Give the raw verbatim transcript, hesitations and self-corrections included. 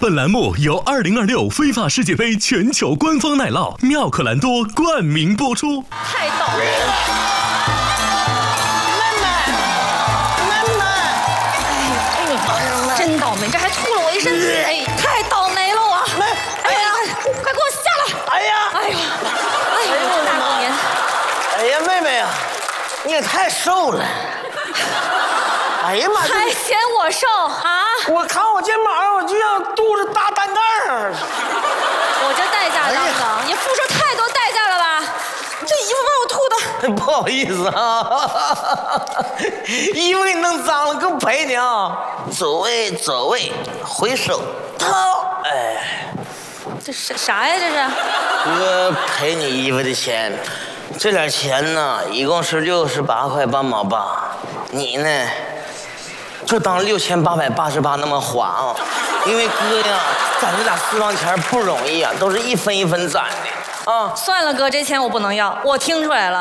本栏目由二零二六非法世界杯全球官方奶酪妙可蓝多冠名播出。 太倒霉了， 妹妹，妹妹， 哎哎，真倒霉，这还吐了我一身，哎，太倒霉了我。 妹， 哎呀，快给我下来！ 哎呀， 哎呦，哎呦，这大过年。 哎呀，妹妹啊，你也太瘦了。哎呀妈！ 还嫌我瘦啊？ 我看我肩膀上，我就像肚子大单杠儿。 我这代价当当，也付出太多代价了吧？这衣服把我吐的。 不好意思啊，衣服给你弄脏了，给我赔你啊！走位，走位，回手掏，哎， 这啥啥呀？这是？ 哥赔你衣服的钱，这点钱呢，一共是六十八块八毛八，你呢？就当六千八百八十八那么花啊，因为哥呀，攒这俩私房钱不容易啊，都是一分一分攒的啊。 算了，哥，这钱我不能要，我听出来了，